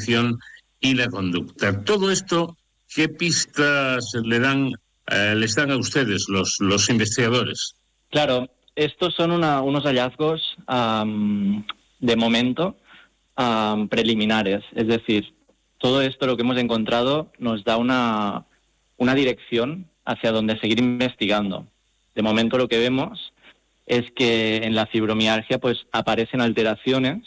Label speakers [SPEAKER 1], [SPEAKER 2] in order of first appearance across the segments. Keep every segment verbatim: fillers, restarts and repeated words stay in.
[SPEAKER 1] atención y la conducta. Todo esto, ¿qué pistas le dan, eh, les dan a ustedes, los, los investigadores?
[SPEAKER 2] Claro, estos son una, unos hallazgos um, de momento um, preliminares, es decir, todo esto lo que hemos encontrado nos da una, una dirección hacia donde seguir investigando. De momento lo que vemos es que en la fibromialgia pues aparecen alteraciones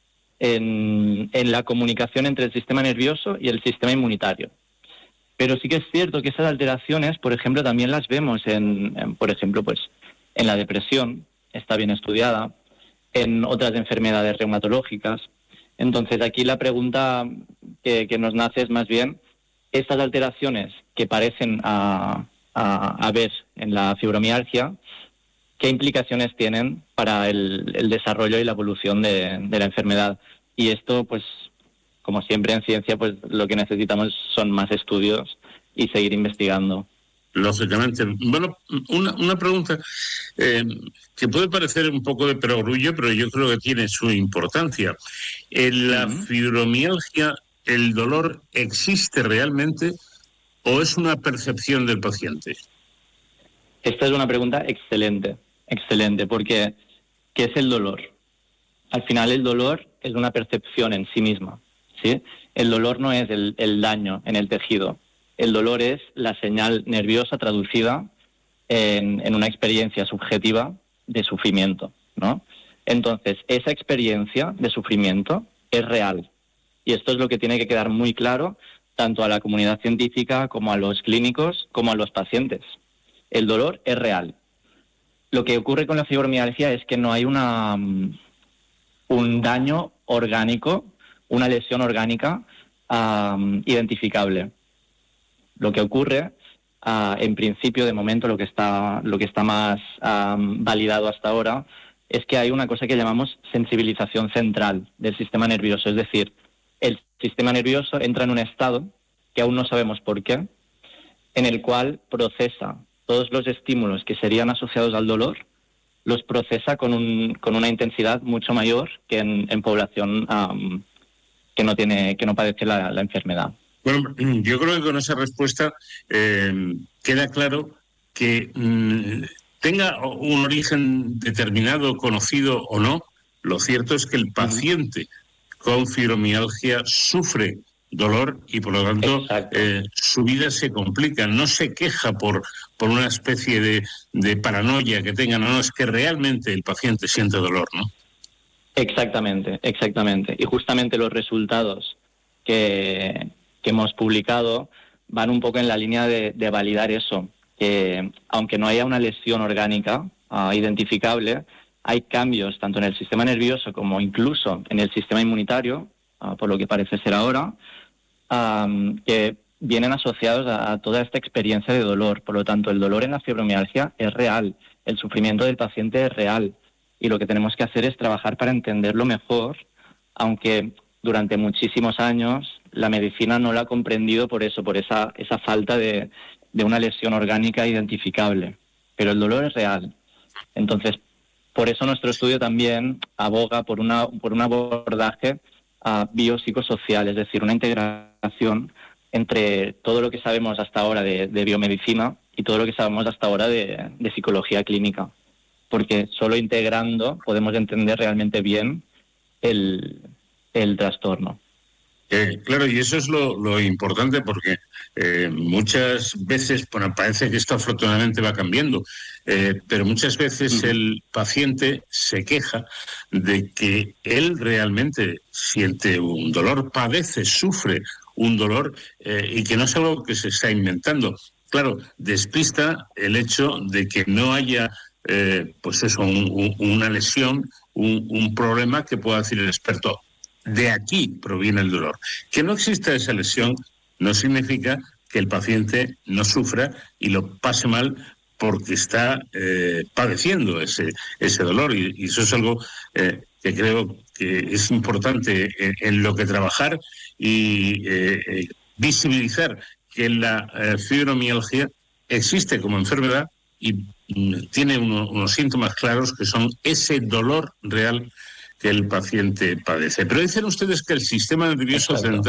[SPEAKER 2] en, en la comunicación entre el sistema nervioso y el sistema inmunitario. Pero sí que es cierto que esas alteraciones, por ejemplo, también las vemos en, en por ejemplo, pues en la depresión, está bien estudiada, en otras enfermedades reumatológicas. Entonces, aquí la pregunta que, que nos nace es más bien, estas alteraciones que parecen a, a, a ver en la fibromialgia, ¿qué implicaciones tienen para el, el desarrollo y la evolución de, de la enfermedad? Y esto, pues, como siempre en ciencia, pues lo que necesitamos son más estudios y seguir investigando.
[SPEAKER 1] Lógicamente. Bueno, una, una pregunta eh, que puede parecer un poco de perogrullo, pero yo creo que tiene su importancia. ¿En la uh-huh. fibromialgia el dolor existe realmente o es una percepción del paciente?
[SPEAKER 2] Esta es una pregunta excelente, excelente, porque ¿qué es el dolor? Al final el dolor es una percepción en sí misma, ¿sí? El dolor no es el, el daño en el tejido. El dolor es la señal nerviosa traducida en, en una experiencia subjetiva de sufrimiento, ¿no? Entonces, esa experiencia de sufrimiento es real. Y esto es lo que tiene que quedar muy claro tanto a la comunidad científica como a los clínicos, como a los pacientes. El dolor es real. Lo que ocurre con la fibromialgia es que no hay una, un daño orgánico, una lesión orgánica um, identificable. Lo que ocurre, uh, en principio, de momento, lo que está, lo que está más um, validado hasta ahora, es que hay una cosa que llamamos sensibilización central del sistema nervioso. Es decir, el sistema nervioso entra en un estado, que aún no sabemos por qué, en el cual procesa todos los estímulos que serían asociados al dolor, los procesa con, un, con una intensidad mucho mayor que en, en población um, que no tiene, que no padece la, la enfermedad.
[SPEAKER 1] Bueno, yo creo que con esa respuesta eh, queda claro que mmm, tenga un origen determinado, conocido o no, lo cierto es que el paciente uh-huh. con fibromialgia sufre dolor y por lo tanto eh, su vida se complica, no se queja por, por una especie de, de paranoia que tenga, no, no, es que realmente el paciente siente dolor, ¿no?
[SPEAKER 2] Exactamente, exactamente. Y justamente los resultados que, que hemos publicado van un poco en la línea de, de validar eso, que aunque no haya una lesión orgánica uh, identificable, hay cambios tanto en el sistema nervioso como incluso en el sistema inmunitario, uh, por lo que parece ser ahora, um, que vienen asociados a, a toda esta experiencia de dolor. Por lo tanto, el dolor en la fibromialgia es real, el sufrimiento del paciente es real, y lo que tenemos que hacer es trabajar para entenderlo mejor, aunque durante muchísimos años la medicina no lo ha comprendido por eso, por esa, esa falta de, de una lesión orgánica identificable. Pero el dolor es real. Entonces, por eso nuestro estudio también aboga por, una, por un abordaje uh, biopsicosocial, es decir, una integración entre todo lo que sabemos hasta ahora de, de biomedicina y todo lo que sabemos hasta ahora de, de psicología clínica. Porque solo integrando podemos entender realmente bien el, el trastorno.
[SPEAKER 1] Eh, claro, y eso es lo, lo importante porque eh, muchas veces, bueno, parece que esto afortunadamente va cambiando, eh, pero muchas veces uh-huh. el paciente se queja de que él realmente siente un dolor, padece, sufre un dolor eh, y que no es algo que se está inventando. Claro, despista el hecho de que no haya Eh, pues eso, un, un, una lesión, un, un problema que pueda decir el experto. De aquí proviene el dolor. Que no exista esa lesión no significa que el paciente no sufra y lo pase mal porque está eh, padeciendo ese, ese dolor. Y, y eso es algo eh, que creo que es importante en, en lo que trabajar y eh, eh, visibilizar que la eh, fibromialgia existe como enfermedad y tiene uno, unos síntomas claros que son ese dolor real que el paciente padece. Pero dicen ustedes que el sistema nervioso central